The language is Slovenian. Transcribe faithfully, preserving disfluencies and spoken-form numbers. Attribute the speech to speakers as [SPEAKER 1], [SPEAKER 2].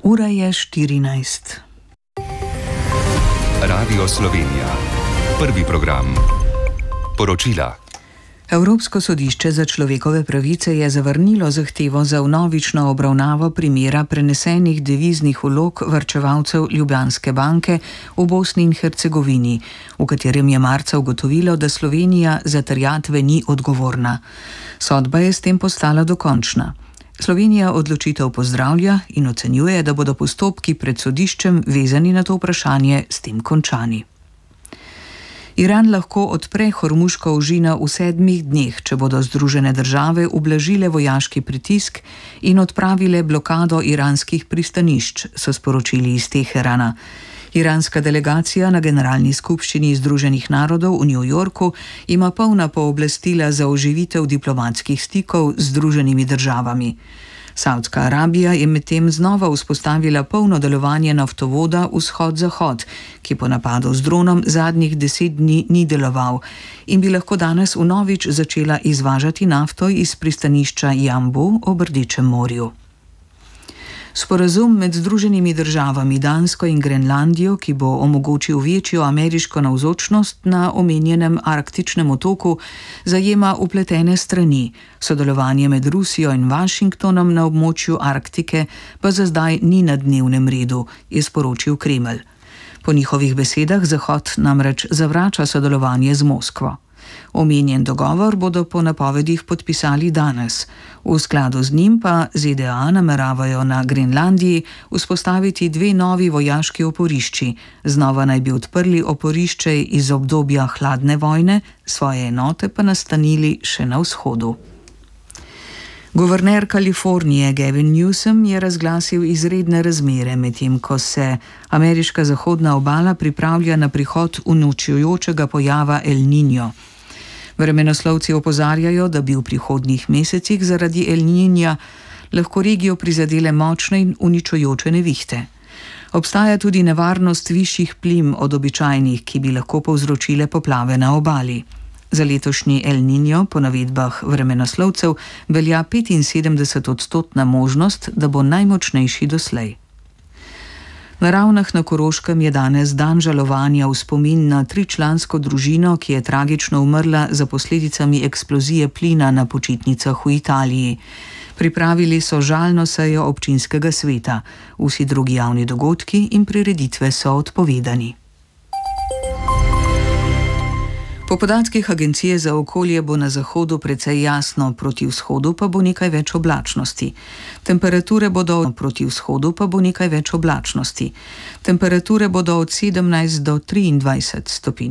[SPEAKER 1] Ura je štirinajst.
[SPEAKER 2] Radio Slovenija. Prvi program. Poročila.
[SPEAKER 1] Evropsko sodišče za človekove pravice je zavrnilo zahtevo za vnovično obravnavo primera prenesenih deviznih vlog varčevalcev Ljubljanske banke v Bosni in Hercegovini, v katerem je marca ugotovilo, da Slovenija za terjatve ni odgovorna. Sodba je s tem postala dokončna. Slovenija odločitev pozdravlja in ocenjuje, da bodo postopki pred sodiščem vezani na to vprašanje s tem končani. Iran lahko odpre Hormuško ožino v sedmih dneh, če bodo Združene države ublažile vojaški pritisk in odpravile blokado iranskih pristanišč, so sporočili iz Teherana. Iranska delegacija na Generalni skupščini Združenih narodov v New Yorku ima polna pooblastila za oživitev diplomatskih stikov z Združenimi državami. Savdska Arabija je medtem znova vzpostavila polno delovanje naftovoda vzhod-zahod, ki po napadu z dronom zadnjih deset dni ni deloval in bi lahko danes vnovič začela izvažati nafto iz pristanišča Jambu ob Rdečem morju. Sporazum med Združenimi državami Dansko in Grenlandijo, ki bo omogočil večjo ameriško navzočnost na omenjenem arktičnem otoku, zajema vpletene strani. Sodelovanje med Rusijo in Washingtonom na območju Arktike pa za zdaj ni na dnevnem redu, je sporočil Kremelj. Po njihovih besedah Zahod namreč zavrača sodelovanje z Moskvo. Omenjen dogovor bodo po napovedih podpisali danes. V skladu z njim pa Z D A nameravajo na Grenlandiji vzpostaviti dve novi vojaški oporišči. Znova naj bi odprli oporišče iz obdobja hladne vojne, svoje enote pa nastanili še na vzhodu. Guverner Kalifornije Gavin Newsom je razglasil izredne razmere, medtem ko se ameriška zahodna obala pripravlja na prihod uničujočega pojava El Niño. Vremenoslovci opozarjajo, da bi v prihodnjih mesecih zaradi El Niña lahko regijo prizadele močne in uničujoče nevihte. Obstaja tudi nevarnost višjih plim od običajnih, ki bi lahko povzročile poplave na obali. Za letošnji El Niño po navedbah vremenoslovcev velja petinsedemdeset odstotna možnost, da bo najmočnejši doslej. Na Ravnah na Koroškem je danes dan žalovanja v spomin na tričlansko družino, ki je tragično umrla za posledicami eksplozije plina na počitnicah v Italiji. Pripravili so žalno sejo občinskega sveta. Vsi drugi javni dogodki in prireditve so odpovedani. Po podatkih Agencije za okolje bo na zahodu precej jasno, proti vzhodu pa bo nekaj več oblačnosti. Temperature bodo proti vzhodu pa bo nekaj več oblačnosti. Temperature bodo od sedemnajst do triindvajset stopinj.